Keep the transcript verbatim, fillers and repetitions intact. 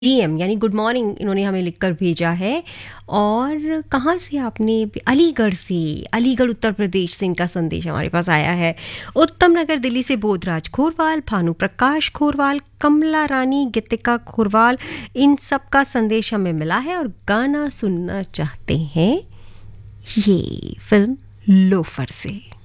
GM यानी good morning इन्होंने हमें लिखकर भेजा है। और कहाँ से आपने? अलीगढ़ से, अलीगढ़ उत्तर प्रदेश से इनका संदेश हमारे पास आया है। उत्तम नगर दिल्ली से बोधराज खोरवाल, भानु प्रकाश खोरवाल, कमला रानी, गीतिका खोरवाल, इन सब का संदेश हमें मिला है और गाना सुनना चाहते हैं ये फिल्म लोफर से।